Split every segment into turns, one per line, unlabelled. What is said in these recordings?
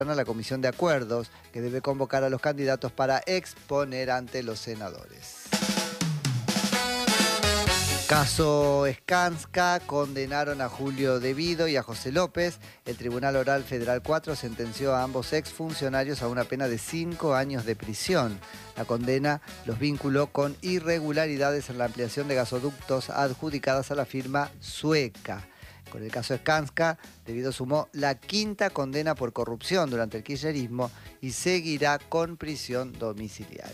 a la Comisión de Acuerdos, que debe convocar a los candidatos para exponer ante los senadores. Caso Skanska, condenaron a Julio Devido y a José López. El Tribunal Oral Federal 4 sentenció a ambos exfuncionarios a una pena de 5 años de prisión. La condena los vinculó con irregularidades en la ampliación de gasoductos adjudicadas a la firma sueca. Con el caso Skanska, Devido sumó la 5ª condena por corrupción durante el kirchnerismo y seguirá con prisión domiciliaria.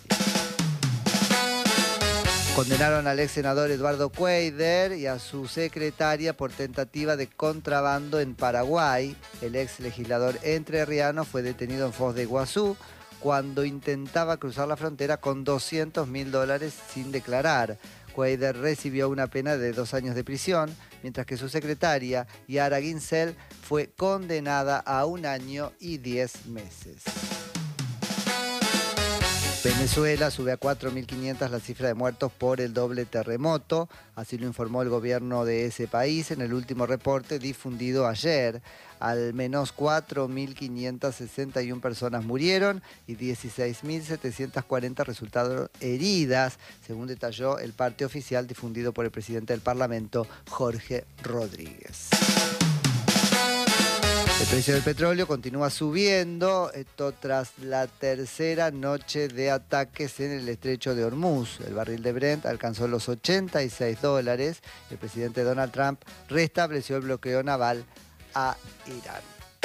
Condenaron al ex senador Eduardo Cuéllar y a su secretaria por tentativa de contrabando en Paraguay. El ex legislador entrerriano fue detenido en Foz de Iguazú cuando intentaba cruzar la frontera con $200.000 sin declarar. Cuéllar recibió una pena de 2 años de prisión, mientras que su secretaria, Yara Ginsel, fue condenada a 1 año y 10 meses. Venezuela sube a 4.500 la cifra de muertos por el doble terremoto, así lo informó el gobierno de ese país en el último reporte difundido ayer. Al menos 4.561 personas murieron y 16.740 resultaron heridas, según detalló el parte oficial difundido por el presidente del Parlamento, Jorge Rodríguez. El precio del petróleo continúa subiendo, esto tras la tercera noche de ataques en el estrecho de Hormuz. El barril de Brent alcanzó los $86. El presidente Donald Trump restableció el bloqueo naval a Irán.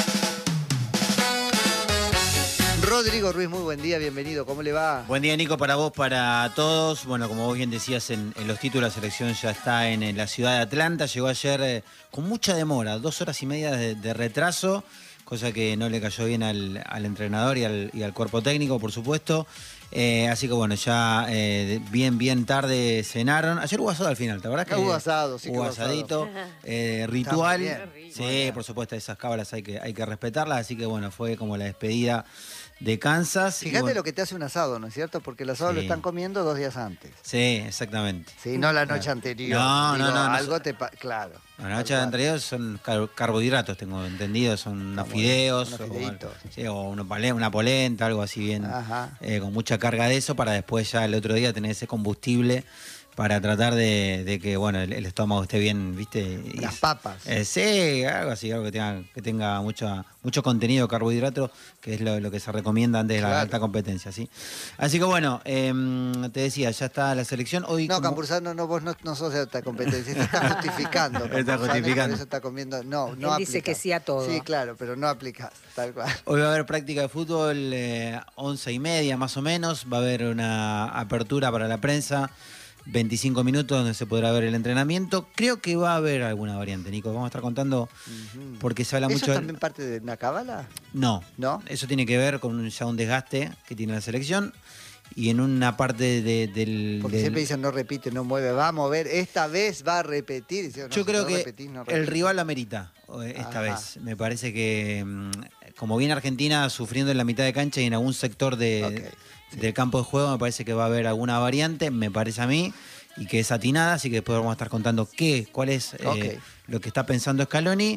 Rodrigo Ruiz, muy buen día, bienvenido, ¿cómo le va?
Buen día, Nico, para vos, para todos. Bueno, como vos bien decías en los títulos, la selección ya está en la ciudad de Atlanta. Llegó ayer con mucha demora, 2 horas y media de retraso, cosa que no le cayó bien al entrenador y al cuerpo técnico, por supuesto. Así que bueno, ya bien tarde cenaron. Ayer hubo asado al final, ¿te acordás que
hubo asado? Sí,
hubo asadito, ritual. Sí,
Bueno.
por supuesto, esas cábalas hay que respetarlas. Así que bueno, fue como la despedida de Kansas.
Fíjate
bueno,
lo que te hace un asado, ¿no es cierto? Porque el asado
sí.
lo están comiendo 2 días antes.
Sí, exactamente.
Sí, no la noche anterior.
No,
Digo,
no.
Algo claro.
La noche anterior son carbohidratos, tengo entendido, son unos fideos, o una polenta, algo así bien, con mucha carga de eso, para después ya el otro día tener ese combustible para tratar de que bueno el estómago esté bien, ¿viste?
Las papas.
Sí, algo así, algo que tenga mucho contenido de carbohidrato, que es lo que se recomienda antes de la alta competencia, ¿sí? Así que bueno, te decía, ya está la selección. Hoy
no, Campuzano, no, vos no sos de alta competencia, te está justificando.
Está justificando.
Por eso está comiendo, no
Él
aplicás.
dice que sí a todo.
Sí, claro, pero no aplicás, tal cual.
Hoy va a haber práctica de fútbol, 11:30 más o menos, va a haber una apertura para la prensa, 25 minutos donde se podrá ver el entrenamiento. Creo que va a haber alguna variante, Nico. Vamos a estar contando porque se habla mucho.
¿Eso es también parte de una cábala?
No. Eso tiene que ver con ya un desgaste que tiene la selección y en una parte del...
Porque siempre dicen no repite, no mueve, va a mover, esta vez va a repetir.
Yo creo que el rival amerita esta vez. Me parece que como viene Argentina sufriendo en la mitad de cancha y en algún sector del campo de juego, me parece que va a haber alguna variante, me parece a mí, y que es atinada, así que después vamos a estar contando cuál es lo que está pensando Scaloni.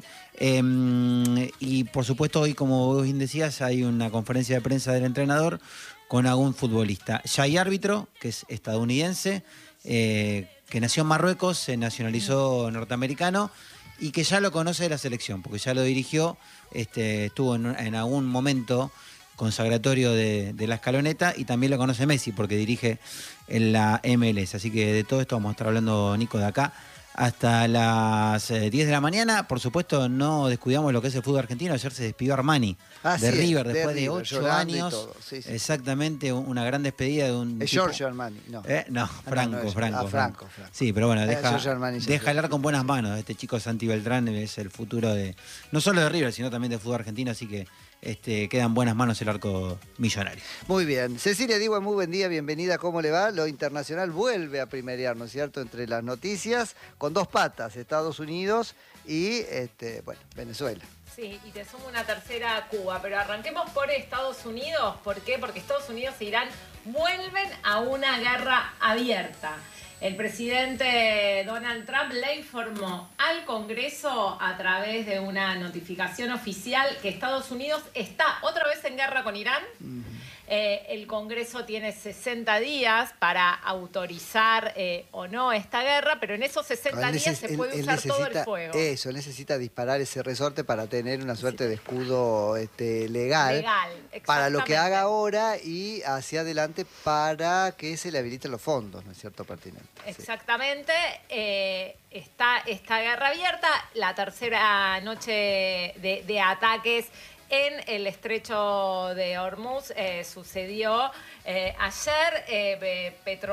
Y por supuesto hoy, como vos bien decías, hay una conferencia de prensa del entrenador con algún futbolista. Ya hay árbitro, que es estadounidense, que nació en Marruecos, se nacionalizó norteamericano y que ya lo conoce de la selección, porque ya lo dirigió, estuvo en algún momento consagratorio de la escaloneta, y también lo conoce Messi porque dirige en la MLS. Así que de todo esto vamos a estar hablando, Nico, de acá hasta las 10 de la mañana. Por supuesto, no descuidamos lo que es el fútbol argentino. Ayer se despidió Armani de River después de 8 años. Sí. Exactamente, una gran despedida de un...
Es Giorgio Armani, no.
No, Franco.
Franco.
Sí, pero bueno, deja
Armani,
hablar con buenas manos. Este chico Santi Beltrán es el futuro no solo de River, sino también del fútbol argentino, así que queda en buenas manos el arco millonario.
Muy bien. Cecilia Digua, muy buen día, bienvenida, ¿cómo le va? Lo internacional vuelve a primerear, ¿no es cierto?, entre las noticias, con 2 patas, Estados Unidos y, Venezuela.
Sí, y te sumo una tercera, Cuba, pero arranquemos por Estados Unidos. ¿Por qué? Porque Estados Unidos e Irán vuelven a una guerra abierta. El presidente Donald Trump le informó al Congreso a través de una notificación oficial que Estados Unidos está otra vez en guerra con Irán. El Congreso tiene 60 días para autorizar o no esta guerra, pero en esos 60 días se puede usar todo el fuego.
Eso, necesita disparar ese resorte para tener una suerte de escudo legal para lo que haga ahora y hacia adelante para que se le habiliten los fondos, ¿no es cierto? Pertinente.
Exactamente. Está esta guerra abierta, la tercera noche de ataques en el estrecho de Hormuz sucedió ayer.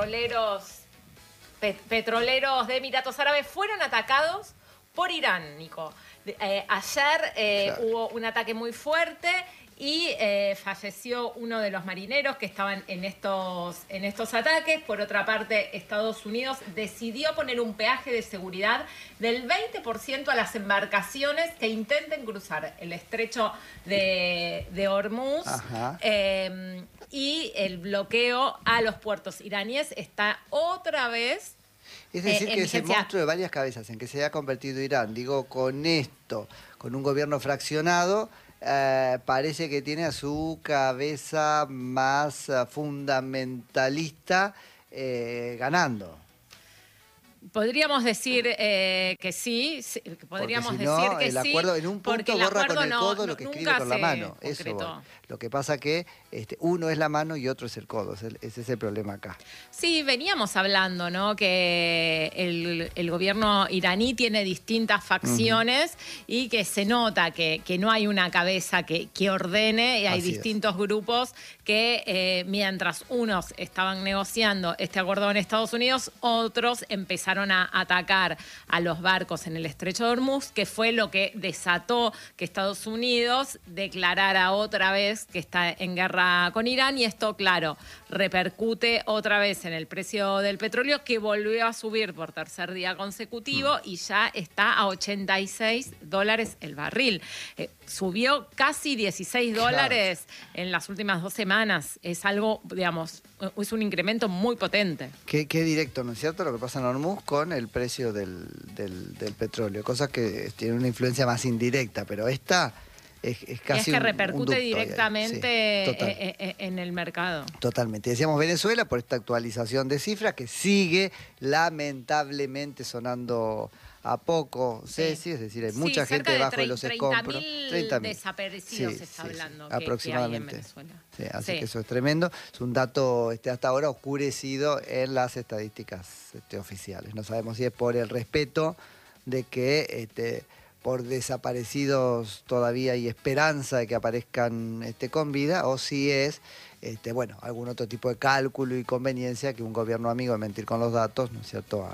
Petroleros de Emiratos Árabes fueron atacados por Irán, Nico. Ayer hubo un ataque muy fuerte y falleció uno de los marineros que estaban en estos ataques. Por otra parte, Estados Unidos decidió poner un peaje de seguridad del 20% a las embarcaciones que intenten cruzar el estrecho de Hormuz. Y el bloqueo a los puertos iraníes está otra vez.
Es decir, que ese monstruo de varias cabezas en que se ha convertido Irán, digo, con esto, con un gobierno fraccionado, parece que tiene a su cabeza más fundamentalista ganando.
Podríamos decir que sí, podríamos decir que
el acuerdo,
sí.
En un punto borra con el codo lo que escribe con la mano. Eso, lo que pasa que uno es la mano y otro es el codo. Ese es el problema acá.
Sí, veníamos hablando, ¿no? Que el gobierno iraní tiene distintas facciones y que se nota que no hay una cabeza que ordene y hay distintos grupos que mientras unos estaban negociando este acuerdo en Estados Unidos, otros empezaron a atacar a los barcos en el estrecho de Hormuz, que fue lo que desató que Estados Unidos declarara otra vez que está en guerra con Irán, y esto, claro, repercute otra vez en el precio del petróleo, que volvió a subir por tercer día consecutivo y ya está a $86 el barril. Subió casi $16 en las últimas 2 semanas. Es algo, digamos, es un incremento muy potente.
Qué directo, ¿no es cierto?, lo que pasa en Hormuz con el precio del petróleo. Cosas que tienen una influencia más indirecta, pero esta es casi
que repercute
un
directamente en el mercado.
Totalmente. Decíamos Venezuela por esta actualización de cifras que sigue lamentablemente sonando a poco, Ceci, es decir, hay mucha gente bajo de los escombros.
30.000 desaparecidos se está hablando
aproximadamente.
Que hay en Venezuela.
Así que eso es tremendo. Es un dato hasta ahora oscurecido en las estadísticas oficiales. No sabemos si es por el respeto de que por desaparecidos todavía hay esperanza de que aparezcan con vida, o si es algún otro tipo de cálculo y conveniencia que un gobierno amigo de mentir con los datos, ¿no es cierto?,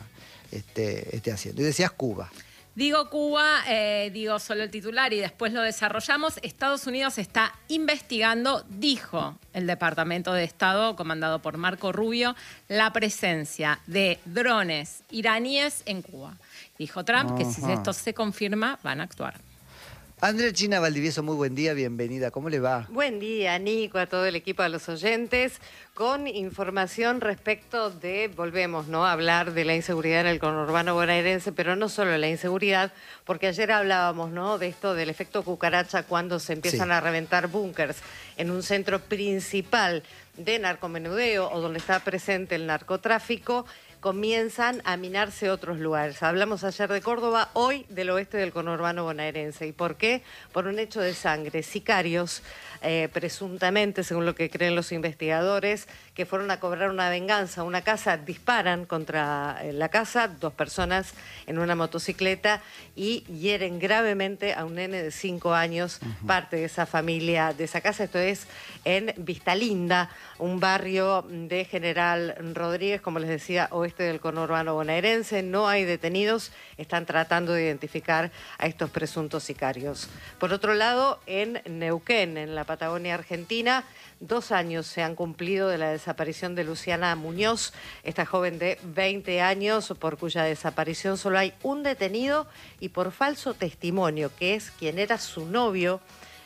esté haciendo. Y decías Cuba.
Digo Cuba, digo solo el titular y después lo desarrollamos. Estados Unidos está investigando, dijo el Departamento de Estado, comandado por Marco Rubio, la presencia de drones iraníes en Cuba. Dijo Trump que si esto se confirma, van a actuar.
Andrea China Valdivieso, muy buen día, bienvenida. ¿Cómo le va?
Buen día, Nico, a todo el equipo, a los oyentes, con información respecto de, volvemos, ¿no?, a hablar de la inseguridad en el conurbano bonaerense, pero no solo la inseguridad, porque ayer hablábamos, ¿no?, de esto del efecto cucaracha cuando se empiezan a reventar búnkers en un centro principal de narcomenudeo o donde está presente el narcotráfico. Comienzan a minarse otros lugares. Hablamos ayer de Córdoba, hoy del oeste del conurbano bonaerense. ¿Y por qué? Por un hecho de sangre. Sicarios, presuntamente, según lo que creen los investigadores, que fueron a cobrar una venganza a una casa, disparan contra la casa, 2 personas en una motocicleta, y hieren gravemente a un nene de 5 años, parte de esa familia, de esa casa. Esto es en Vistalinda, un barrio de General Rodríguez, como les decía, oeste del conurbano bonaerense. No hay detenidos, están tratando de identificar a estos presuntos sicarios. Por otro lado, en Neuquén, en la Patagonia Argentina, 2 años se han cumplido de la desaparición de Luciana Muñoz, esta joven de 20 años, por cuya desaparición solo hay un detenido y por falso testimonio, que es quien era su novio,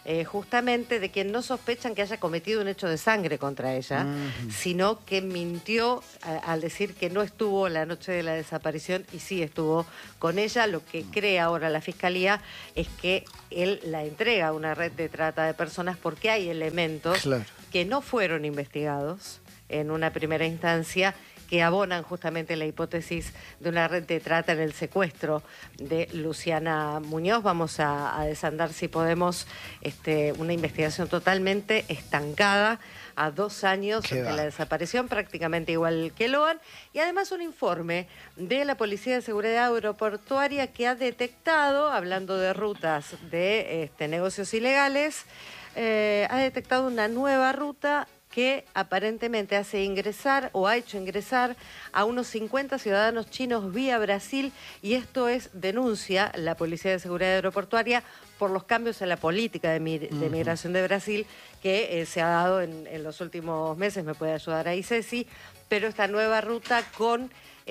justamente de quien no sospechan que haya cometido un hecho de sangre contra ella, sino que mintió al decir que no estuvo la noche de la desaparición y sí estuvo con ella. Lo que cree ahora la Fiscalía es que él la entrega a una red de trata de personas porque hay elementos que no fueron investigados en una primera instancia, que abonan justamente la hipótesis de una red de trata en el secuestro de Luciana Muñoz. Vamos a desandar, si podemos, una investigación totalmente estancada a 2 años de la desaparición, prácticamente igual que Loan, y además un informe de la Policía de Seguridad Aeroportuaria que ha detectado, hablando de rutas de negocios ilegales, ha detectado una nueva ruta que aparentemente hace ingresar o ha hecho ingresar a unos 50 ciudadanos chinos vía Brasil, y esto es, denuncia la Policía de Seguridad Aeroportuaria, por los cambios en la política de migración de Brasil que se ha dado en los últimos meses. Me puede ayudar ahí Ceci, pero esta nueva ruta con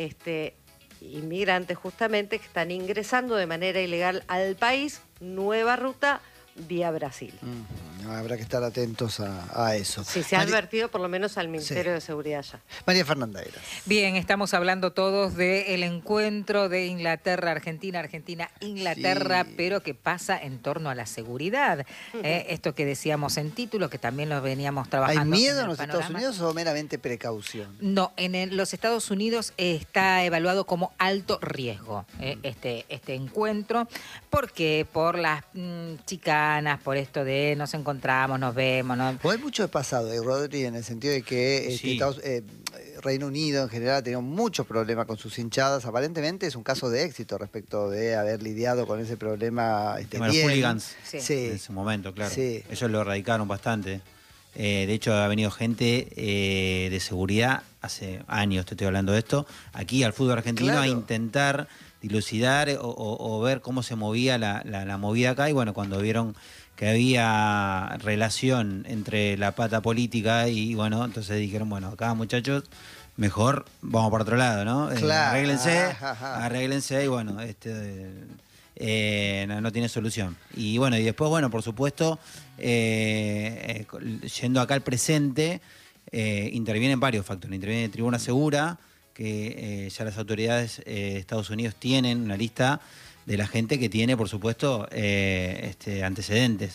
inmigrantes justamente que están ingresando de manera ilegal al país, nueva ruta vía Brasil.
Habrá que estar atentos a eso.
Sí, se ha advertido por lo menos al Ministerio de Seguridad ya.
María Fernanda Eras.
Bien, estamos hablando todos del encuentro de Inglaterra-Argentina, Argentina-Inglaterra, pero que pasa en torno a la seguridad. Esto que decíamos en título, que también lo veníamos trabajando.
¿Hay miedo en los Estados Unidos o meramente precaución?
No, los Estados Unidos está evaluado como alto riesgo este encuentro. ¿Por qué? Por las chicanas, por esto de nos encontramos, nos vemos. ¿No?
Pues hay mucho de pasado, Rodri, en el sentido de que Reino Unido en general ha tenido muchos problemas con sus hinchadas. Aparentemente es un caso de éxito respecto de haber lidiado con ese problema.
Los hooligans
en
su momento, claro.
Sí.
Ellos lo erradicaron bastante. De hecho, ha venido gente de seguridad hace años, te estoy hablando de esto, aquí al fútbol argentino a intentar dilucidar o ver cómo se movía la movida acá. Y bueno, cuando vieron que había relación entre la pata política y bueno, entonces dijeron, bueno, acá muchachos, mejor vamos para otro lado, ¿no?
Claro.
Arréglense y bueno, no tiene solución. Y bueno, y después, bueno, por supuesto, yendo acá al presente, intervienen varios factores. Interviene Tribuna Segura, que ya las autoridades de Estados Unidos tienen una lista de la gente que tiene, por supuesto, antecedentes.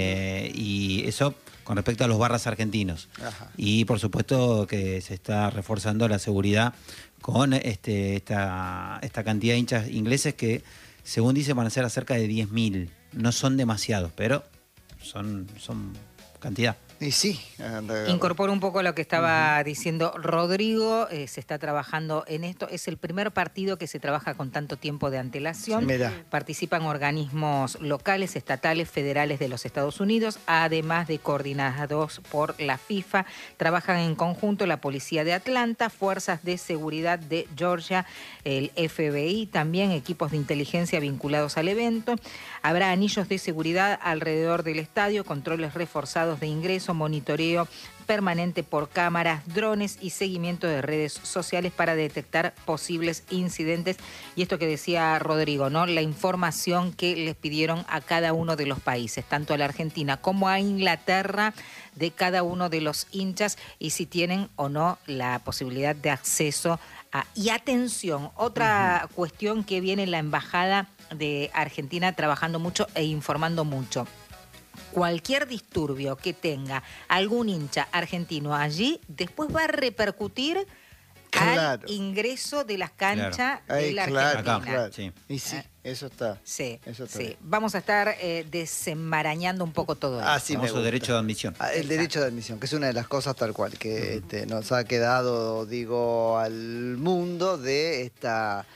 Y eso con respecto a los barras argentinos. Y por supuesto que se está reforzando la seguridad con esta cantidad de hinchas ingleses que, según dice, van a ser cerca de 10.000. No son demasiados, pero son cantidad.
Y sí.
Incorporo un poco lo que estaba diciendo Rodrigo. Se está trabajando en esto. Es el primer partido que se trabaja con tanto tiempo de antelación. Participan organismos locales, estatales, federales de los Estados Unidos, además de coordinados por la FIFA. Trabajan en conjunto la Policía de Atlanta, Fuerzas de Seguridad de Georgia, el FBI, también equipos de inteligencia vinculados al evento. Habrá anillos de seguridad alrededor del estadio, controles reforzados de ingreso, monitoreo permanente por cámaras, drones y seguimiento de redes sociales para detectar posibles incidentes. Y esto que decía Rodrigo, ¿no? La información que les pidieron a cada uno de los países, tanto a la Argentina como a Inglaterra, de cada uno de los hinchas y si tienen o no la posibilidad de acceso a... Y atención, otra cuestión que viene en la Embajada de Argentina trabajando mucho e informando mucho. Cualquier disturbio que tenga algún hincha argentino allí, después va a repercutir al ingreso de las canchas de la Argentina.
Claro. Y sí, eso está.
Sí,
eso está
sí. Vamos a estar desenmarañando un poco todo eso.
Sí, famoso
derecho de admisión.
El derecho de admisión, que es una de las cosas tal cual que nos ha quedado, digo, al mundo de esta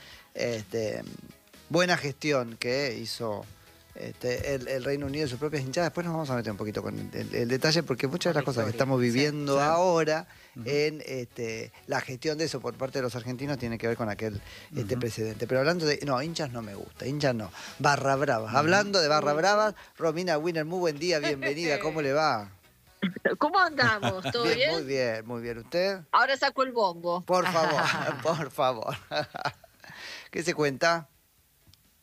buena gestión que hizo el Reino Unido de sus propias hinchadas. Después nos vamos a meter un poquito con el detalle, porque muchas de las cosas que estamos viviendo ahora en la gestión de eso por parte de los argentinos tiene que ver con aquel precedente. Pero hablando de... No, hinchas no me gusta, hinchas no. Barra bravas. Hablando de barra bravas, Romina Winner, muy buen día, bienvenida, ¿cómo le va?
¿Cómo andamos? ¿Todo bien?
Muy bien, muy bien. ¿Usted?
Ahora saco el bombo.
Por favor, por favor. ¿Qué se cuenta?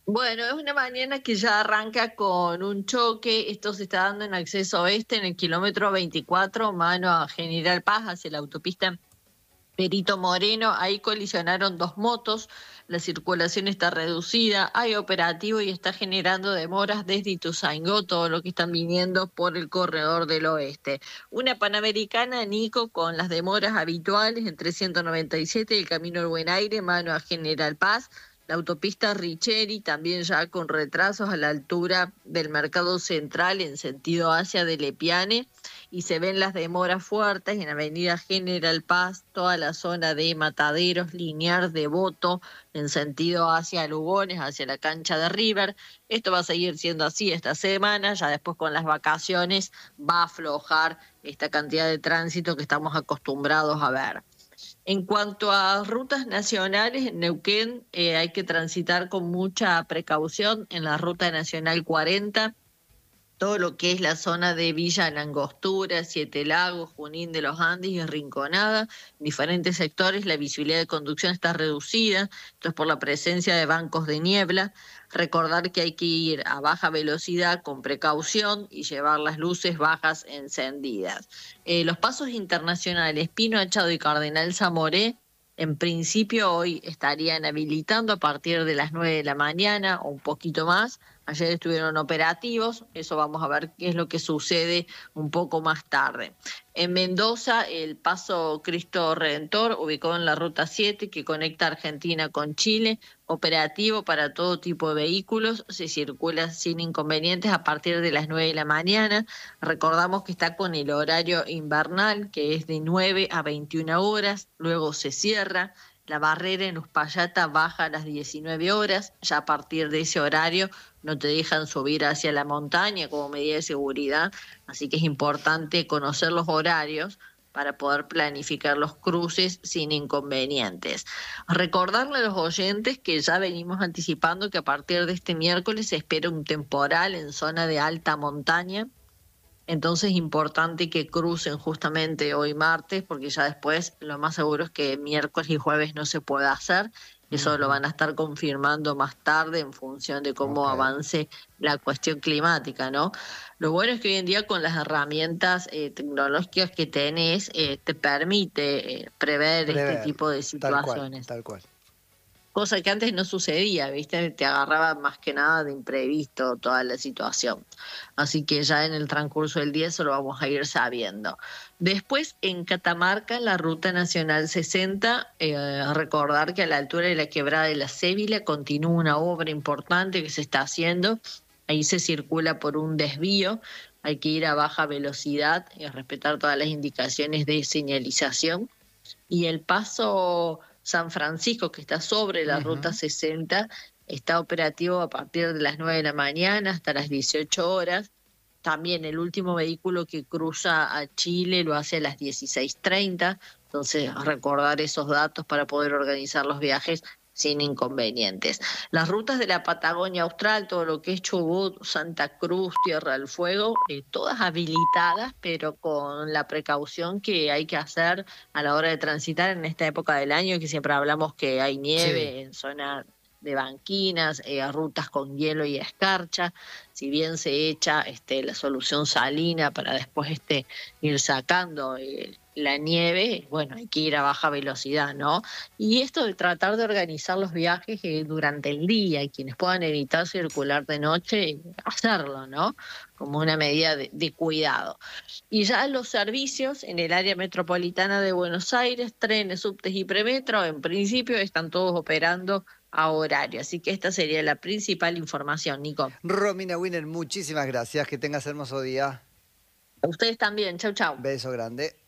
Bueno, es una mañana que ya arranca con un choque. Esto se está dando en acceso oeste, en el kilómetro 24, mano a General Paz, hacia la autopista Perito Moreno. Ahí colisionaron dos motos, la circulación está reducida, hay operativo y está generando demoras desde Ituzaingó, todo lo que están viniendo por el corredor del oeste. Una Panamericana, Nico, con las demoras habituales entre 197 y el Camino del Buen Aire, mano a General Paz. La autopista Richeri también ya con retrasos a la altura del Mercado Central en sentido hacia de Lepiane, y se ven las demoras fuertes en Avenida General Paz, toda la zona de Mataderos, Liniers, Devoto, en sentido hacia Lugones, hacia la cancha de River. Esto va a seguir siendo así esta semana, ya después con las vacaciones va a aflojar esta cantidad de tránsito que estamos acostumbrados a ver. En cuanto a rutas nacionales, en Neuquén hay que transitar con mucha precaución en la ruta nacional 40, todo lo que es la zona de Villa Langostura, Siete Lagos, Junín de los Andes y Rinconada. En diferentes sectores la visibilidad de conducción está reducida, esto es por la presencia de bancos de niebla. Recordar que hay que ir a baja velocidad con precaución y llevar las luces bajas encendidas. Los pasos internacionales Pino Achado y Cardenal Zamoré, en principio hoy estarían habilitando a partir de las 9 de la mañana o un poquito más. Ayer estuvieron operativos, eso vamos a ver qué es lo que sucede un poco más tarde. En Mendoza, el paso Cristo Redentor, ubicado en la ruta 7 que conecta Argentina con Chile, operativo para todo tipo de vehículos, se circula sin inconvenientes a partir de las 9 de la mañana. Recordamos que está con el horario invernal, que es de 9 a 21 horas, luego se cierra. La barrera en Uspallata baja a las 19 horas, ya a partir de ese horario no te dejan subir hacia la montaña como medida de seguridad, así que es importante conocer los horarios para poder planificar los cruces sin inconvenientes. Recordarle a los oyentes que ya venimos anticipando que a partir de este miércoles se espera un temporal en zona de alta montaña. Entonces es importante que crucen justamente hoy martes, porque ya después lo más seguro es que miércoles y jueves no se pueda hacer. Eso lo van a estar confirmando más tarde en función de cómo avance la cuestión climática, ¿no? Lo bueno es que hoy en día con las herramientas tecnológicas que tenés, te permite prever este tipo de situaciones.
Tal cual.
Cosa que antes no sucedía, ¿viste? Te agarraba más que nada de imprevisto toda la situación. Así que ya en el transcurso del día eso lo vamos a ir sabiendo. Después, en Catamarca, la Ruta Nacional 60, recordar que a la altura de la Quebrada de la Cébila continúa una obra importante que se está haciendo. Ahí se circula por un desvío, hay que ir a baja velocidad y respetar todas las indicaciones de señalización. Y el paso San Francisco, que está sobre la Ruta 60, está operativo a partir de las 9 de la mañana hasta las 18 horas. También el último vehículo que cruza a Chile lo hace a las 16:30, entonces recordar esos datos para poder organizar los viajes sin inconvenientes. Las rutas de la Patagonia Austral, todo lo que es Chubut, Santa Cruz, Tierra del Fuego, todas habilitadas, pero con la precaución que hay que hacer a la hora de transitar en esta época del año, que siempre hablamos que hay nieve en zona de banquinas, rutas con hielo y escarcha. Si bien se echa la solución salina para después ir sacando la nieve, bueno, hay que ir a baja velocidad, ¿no? Y esto de tratar de organizar los viajes durante el día, y quienes puedan evitar circular de noche, hacerlo, ¿no? Como una medida de cuidado. Y ya los servicios en el área metropolitana de Buenos Aires, trenes, subtes y premetro, en principio están todos operando a horario. Así que esta sería la principal información, Nico.
Romina Winner, muchísimas gracias. Que tengas hermoso día.
A ustedes también. Chau, chau.
Beso grande.